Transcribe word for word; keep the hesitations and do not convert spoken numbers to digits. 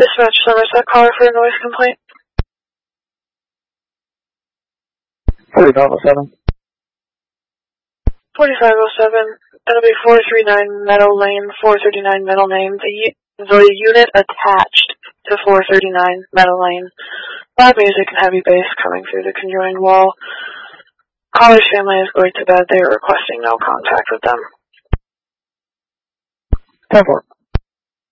Dispatch Somerset, caller for a noise complaint. forty-five oh seven. forty-five oh seven. That'll be four thirty-nine Meadow Lane, four thirty-nine Meadow Lane. The, the unit attached to four thirty-nine Meadow Lane. Loud music and heavy bass coming through the conjoined wall. Caller's family is going to bed. They are requesting no contact with them. ten four.